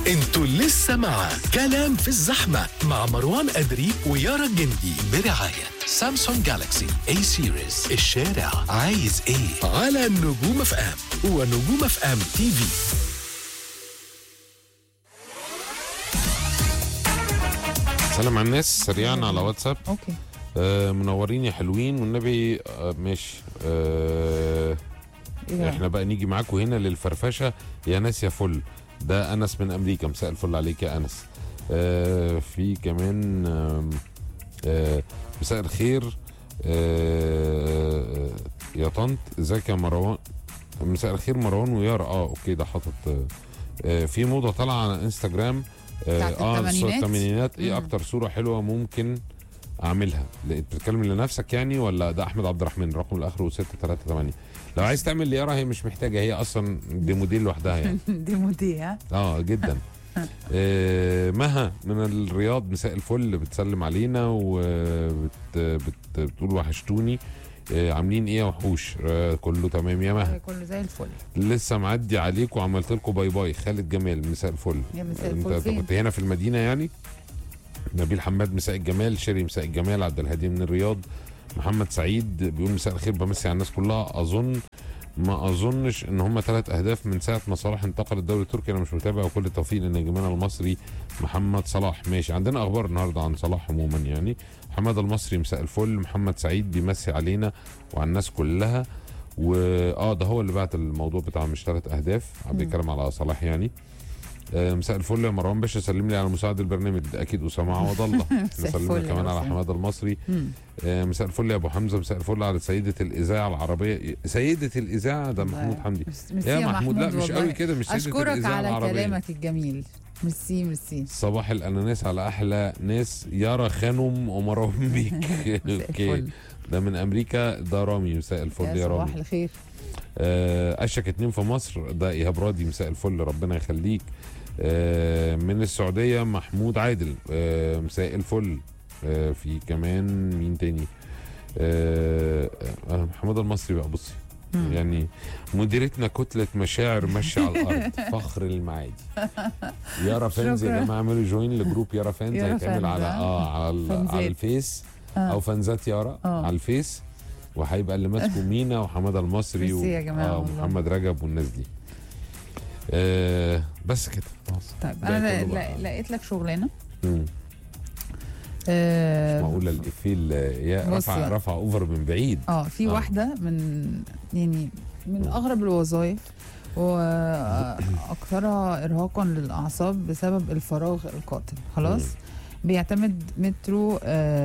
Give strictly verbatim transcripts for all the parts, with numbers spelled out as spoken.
انتوا لسه مع كلام في الزحمة مع مروان أدري ويارا الجندي برعاية سامسونج جالاكسي اي سيريز. الشارع عايز ايه على نجوم اف ام ونجوم اف ام تي في. سلام على الناس سريعا على واتساب. اوكي آه منورين يا حلوين والنبي. آه ماشي. آه إيه؟ احنا بقى نيجي معاكم هنا للفرفشه يا ناس يا فل. ده انس من امريكا، مساء الفل عليك يا انس. آه في كمان آه آه مساء الخير. آه يا طنط ازيك يا مروان. مساء الخير مروان ويارا. اه اوكي ده حاطط. آه في موضه طالعه على انستجرام بتاعت اه التمانينات. الثمانينات. ايه مم. اكتر صوره حلوه ممكن اعملها؟ بتتكلم لنفسك يعني ولا ده احمد عبد الرحمن رقم الاخر ستة ثلاثة ثمانية؟ لو عايز تعمل ليارا هي مش محتاجه، هي اصلا دي موديل لوحدها يعني. دي مودي ها. اه جدا. آه مها من الرياض مساء الفل، بتسلم علينا وبتقول وحشتوني. آه عاملين ايه يا وحوش؟ آه كله تمام يا مها. كله زي الفل. لسه معدي عليكم وعملت لكم باي باي. خالد جمال مساء الفل. يا مساء انت الفل. فين؟ كنت هنا في المدينه يعني. نبيل حماد مساء الجمال. شيري مساء الجمال. عبد الهادي من الرياض. محمد سعيد بيقول مساء الخير، بمسي على الناس كلها. اظن ما اظنش ان هم ثلاث اهداف من ساعه ما صلاح انتقل الدوري التركي. انا مش متابع، وكل التوفيق لنجمنا المصري محمد صلاح. ماشي، عندنا اخبار النهارده عن صلاح عموما يعني. حماد المصري مساء الفل. محمد سعيد بيمسي علينا وعلى الناس كلها. واه ده هو اللي بعت الموضوع بتاع مش ثلاث اهداف، بيتكلم على صلاح يعني. آه مساء الفل يا مروان باشا، سلم لي على مساعد البرنامج ده اكيد اسامه عوض الله. سلمنا كمان على حماد المصري. آه مساء الفل يا ابو حمزه. مساء الفل على سيده الاذاعه العربيه. سيده الاذاعه ده محمود حمدي. يا محمود لا مش قوي كده، مش سيده اشكرك الاذاعه على العربيه. كلامك الجميل. ميرسي ميرسي. صباح الاناناس على احلى ناس يارا خانم ومروان بيك. اوكي ده من امريكا. ده رامي مساء الفل يا رامي. صباح الخير. آه اشك اتنين في مصر. ده ايهاب راضي مساء الفل ربنا يخليك. آه من السعوديه محمود عادل. آه مساء الفل. آه في كمان مين تاني؟ آه آه محمد المصري بقى. بصي مم. يعني مديرتنا كتلة مشاعر ماشية على الأرض. فخر المعادي. يارا فانز يا شكراً. جماعة اعملوا جوين لجروب يارا فانز. يارا هيتعمل فانز، على آه. اه على, ال- فانزات. على الفيس. آه. أو فانزات يارا آه. على الفيس. وهيبقى اللي ماسكه مينا وحمادة المصري ميرسي يا جماعة آه والله. ومحمد رجب والناس دي. آه بس كده خلاص. طيب باقي انا كله لا- بقى. لقيت لك شغلانه. مم. آه، معقولة الإفيه اللي يا بص رفع بقى. رفع أوفر من بعيد. اه في آه. واحده من يعني من مم. اغرب الوظائف واكثرها ارهاقا للاعصاب بسبب الفراغ القاتل. خلاص. مم. بيعتمد مترو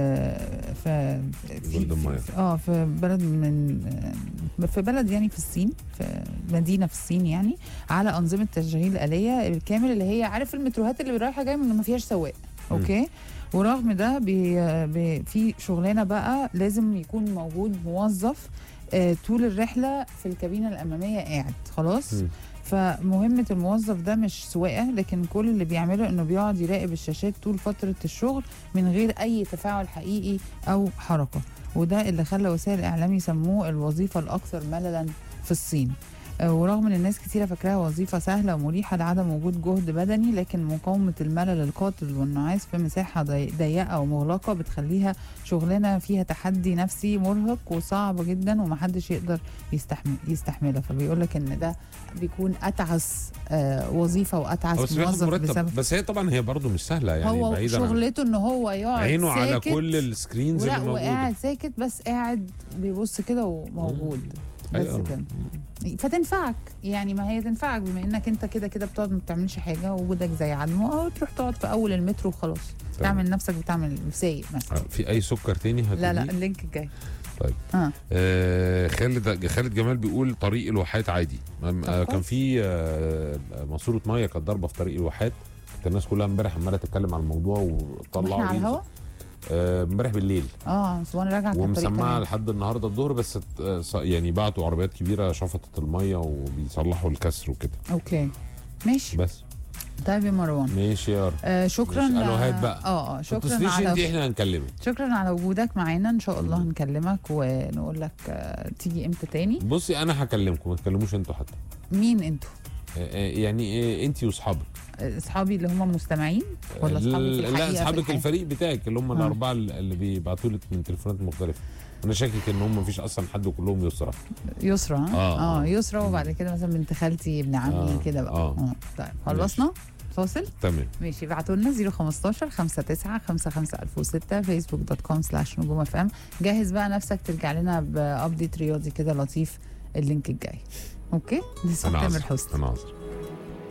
آه في في جولدن ماير. في- اه في بلد من آه، في بلد يعني في الصين، في مدينه في الصين يعني، على انظمه تشغيل اليه بالكامل اللي هي عارف المتروهات اللي رايحه جايه من ما فيهاش سواق. مم. اوكي. ورغم ده بي بي في شغلانه بقى لازم يكون موجود موظف آه طول الرحله في الكابينه الاماميه قاعد. خلاص. مم. فمهمة الموظف ده مش سواقة، لكن كل اللي بيعمله انه بيقعد يراقب الشاشات طول فترة الشغل من غير اي تفاعل حقيقي او حركة، وده اللي خلى وسائل الاعلام يسموه الوظيفة الاكثر مللا في الصين. آه، ورغم ان الناس كتيرة فاكراها وظيفة سهلة ومريحة لعدم وجود جهد بدني، لكن مقاومة الملل القاتل والنعاس في مساحة ضي- ضيقة ومغلقة بتخليها شغلانة فيها تحدي نفسي مرهق وصعب جدا ومحدش يقدر يستحمل يستحملها. فبيقول لك ان ده بيكون اتعس آه وظيفه واتعس بس بياخد موظف مرتب. بسبب بس هي طبعا هي برضو مش سهلة يعني. هو بعيدا عن شغلته ان هو يقعد عينه على ساكت كل السكرينز ولا اللي موجودة. وقاعد ساكت، بس قاعد بيبص كده وموجود. بس أيوة. كده. فتنفعك يعني، ما هي تنفعك بما انك انت كده كده بتقعد ما بتعملش حاجه ووجودك زي عدمه، او تروح تقعد في اول المترو وخلاص. تعمل نفسك بتعمل سايق مثلا. آه، في اي سكر تاني هتقولي؟ لا لا اللينك الجاي. طيب. اه آه خالد خالد جمال بيقول طريق الواحات عادي. آه كان كويس. في آه ماسوره ميه كانت ضاربه في طريق الواحات. كانت الناس كلها امبارح عماله تتكلم عن الموضوع وطلعوا احنا على ريلز. الهوا. آه، امبارح بالليل. اه بس وانا راجعه كان الطريق ومسمعه تمام. لحد النهارده الظهر بس. آه، ص- يعني بعتوا عربيات كبيره شفطت الميه وبيصلحوا الكسر وكده. اوكي ماشي. بس طيب يا مروان. ماشي يا رب. آه شكرا. ماشي، ألوهات بقى. اه اه ما شكرا تتصليش انت، على احنا هنكلمك. شكرا على وجودك معانا. ان شاء الله مم. هنكلمك ونقول لك آه تيجي امتى تاني. بصي انا هكلمكم، ما تكلموش انتوا حتى. مين انتوا؟ آه، آه، يعني آه، انت واصحابك. اصحابي اللي هم مستمعين ولا اصحابي في لا الحقيقه؟ اصحابك في الفريق بتاعك اللي هم آه. الاربعه اللي بيبعتوا لك من تليفونات مختلفه. انا شاكك ان هم مفيش اصلا حد وكلهم يسرى. يسرى. آه. اه يسرى، وبعد كده مثلا بنت خالتي ابن عمي آه. كده بقى. آه. اه طيب خلصنا فاصل. تمام ماشي، ابعتوا لنا صفر خمستاشر خمسة تسعة خمسة خمسة ألف وستة فيسبوك دوت كوم سلاش نجوم اف ام. جهز بقى نفسك ترجع لنا بابديت رياضي كده لطيف اللينك الجاي. اوكي، دي صوت انا تامر عذر حسني. انا عذر